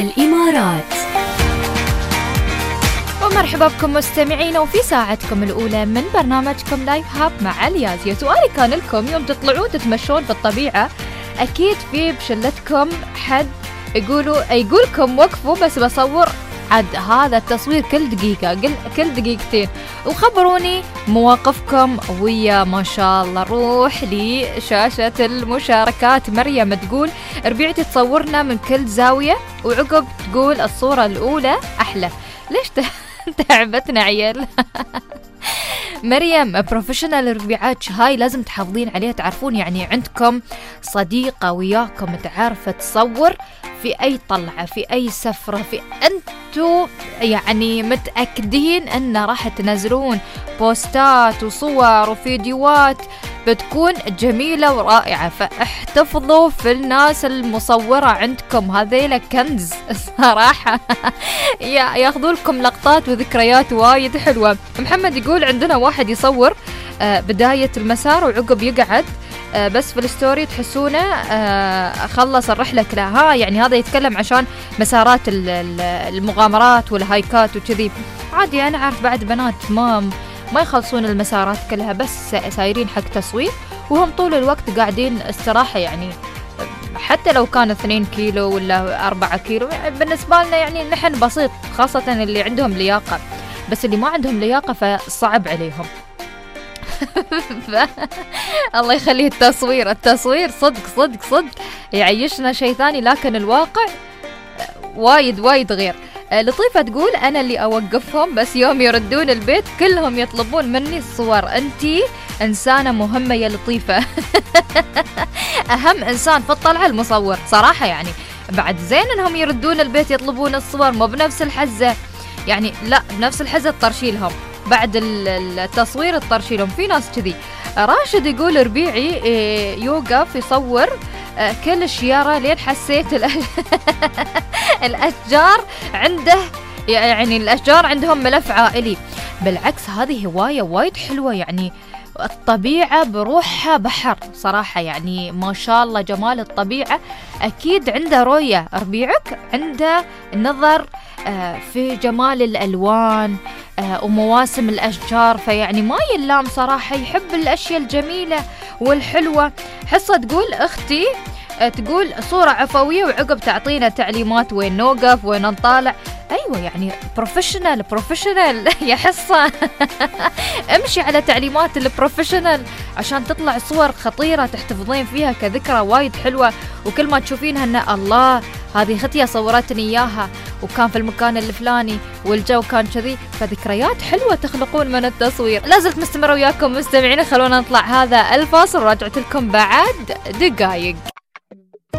الإمارات. ومرحبا بكم مستمعين وفي ساعتكم الأولى من برنامجكم لايف هاب مع اليازية. سؤالي كان لكم يوم تطلعون تتمشون في الطبيعة أكيد في بشلتكم حد يقولكم وقفوا بس بصور عد هذا التصوير كل دقيقة كل دقيقتين وخبروني مواقفكم. ويا ما شاء الله روح لشاشة المشاركات. مريم تقول ربيعتي تصورنا من كل زاوية وعقب تقول الصورة الأولى أحلى. ليش تعبتنا عيال؟ مريم بروفيشنال ربيعات هاي لازم تحافظين عليها. تعرفون يعني عندكم صديقة وياكم تعرف تصور في أي طلعة في أي سفرة في أنتوا يعني متأكدين أن راح تنزلون بوستات وصور وفيديوهات بتكون جميلة ورائعة. فاحتفظوا في الناس المصورة عندكم هذيلا كنز صراحة. ياخذوا لكم لقطات وذكريات وايد حلوة. محمد يقول عندنا واحد يصور بداية المسار وعقب يقعد بس في الستوري تحسونه خلص الرحلة كلها. يعني هذا يتكلم عشان مسارات المغامرات والهايكات وكذي. عادي أنا أعرف بعد بنات ما يخلصون المسارات كلها بس سايرين حق تصوير وهم طول الوقت قاعدين استراحة. يعني حتى لو كان 2 كيلو ولا 4 كيلو بالنسبة لنا يعني نحن بسيط، خاصة اللي عندهم لياقة. بس اللي ما عندهم لياقة فصعب عليهم. الله يخليه التصوير صدق يعيشنا شيء ثاني، لكن الواقع وايد غير. لطيفة تقول أنا اللي أوقفهم بس يوم يردون البيت كلهم يطلبون مني الصور. أنتي إنسانة مهمة يا لطيفة. أهم إنسان في الطلعة المصور صراحة. يعني بعد زين أنهم يردون البيت يطلبون الصور مو بنفس الحزة، يعني لا بنفس الحزة تطرشيلهم بعد التصوير تطرشيلهم. في ناس كذي. راشد يقول ربيعي يوقف يصور كل الشيارة لين حسيت الأشجار عنده، يعني الأشجار عندهم ملف عائلي. بالعكس هذه هواية وايد حلوة. يعني الطبيعة بروحها بحر صراحة. يعني ما شاء الله جمال الطبيعة. أكيد عنده رؤية ربيعك، عنده نظر في جمال الألوان ومواسم الأشجار. فيعني ما يلام صراحة، يحب الأشياء الجميلة والحلوة. حصة تقول أختي تقول صورة عفوية وعقب تعطينا تعليمات وين نوقف وين نطالع. أيوة يعني بروفيشنال يا حصة. امشي على تعليمات البروفيشنال عشان تطلع صور خطيرة تحتفظين فيها كذكرى وايد حلوة. وكل ما تشوفينها إن الله هذه ختية صورتني إياها وكان في المكان الفلاني والجو كان كذي. فذكريات حلوة تخلقون من التصوير. لازلت مستمرة وياكم مستمعين. خلونا نطلع هذا الفاصل ورجعت لكم بعد دقايق.